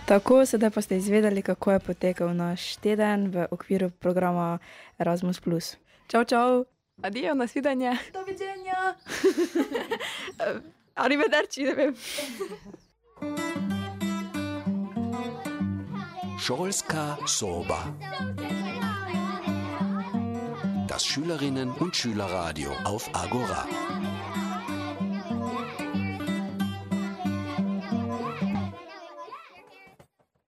Tako, sedaj pa ste izvedeli, kako je potekal naš teden v okviru programa Erasmus+. Čau, čau! Adijo, nasvidenje! Doviđenja! Arrivederci, ne vem. Šolska soba. Das Schülerinnen- und Schülerradio auf Agora.